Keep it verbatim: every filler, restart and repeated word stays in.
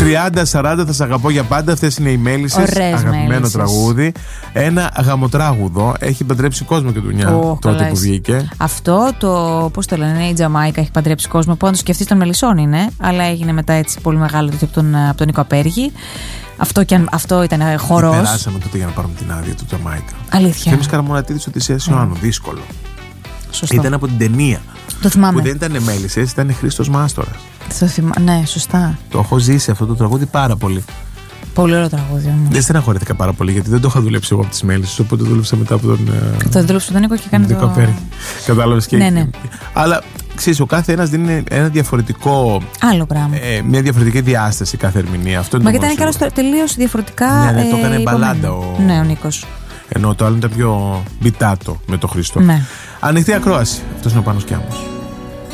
τριάντα σαράντα θα σ' αγαπώ για πάντα. Αυτές είναι οι μέλισσες. Αγαπημένο μέλισσες. τραγούδι. Ένα γαμοτράγουδο. Έχει παντρέψει κόσμο και δουλειά Oh, τότε καλά, που βγήκε. Αυτό το. Πώς το λένε, η Τζαμάικα έχει παντρέψει κόσμο. Που αν το σκεφτείς των Μελισσών είναι. Αλλά έγινε μετά έτσι πολύ μεγάλο από τον, από τον Νίκο Απέργη. Αυτό, και αν, αυτό ήταν χορός. Περάσαμε τότε για να πάρουμε την άδεια του Τζαμάικα. Αλήθεια. Θέμης Καραμονατίδης, Οδυσσέας Ιωάννου. Mm. Δύσκολο. Σωστό. Ήταν από την ταινία. Το θυμάμαι. Που δεν ήταν μέλισσες, ήταν Χρήστος Μάστορας. Το θυμά... Ναι, σωστά. Το έχω ζήσει αυτό το τραγούδι πάρα πολύ. Πολύ ωραίο τραγούδι. Μου. Δεν στεναχωρήθηκα πάρα πολύ γιατί δεν το είχα δουλέψει εγώ από τις μέλισσες. Οπότε δούλεψα μετά από τον. Το δούλεψε τον Νίκο και κάνει το. το. Κατάλαβες και. Ναι, ναι. Αλλά ξέρεις, ο κάθε ένας δίνει ένα διαφορετικό. Άλλο πράγμα. Ε, μια διαφορετική διάσταση κάθε ερμηνεία. Αυτό είναι. Μα το γιατί ήταν και τελείως διαφορετικά. Ναι, ναι, το έκανε ε, μπαλάντα ο. Ναι, ο Νίκος. Ενώ το άλλο ήταν πιο μπιτάτο με το Χριστό. Ναι. Ανοιχτή ακρόαση. Αυτός είναι ο Πάνος Κιάμος.